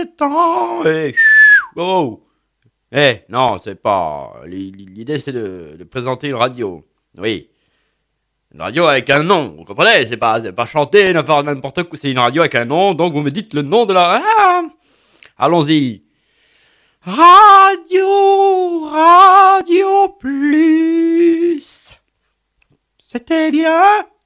Temps et... Oh. Non, c'est pas... L'idée, c'est de présenter une radio. Oui. Une radio avec un nom, vous comprenez? C'est pas chanter, ne faire n'importe quoi. C'est une radio avec un nom, donc vous me dites le nom de la... Ah, allons-y. Radio Plus. C'était bien.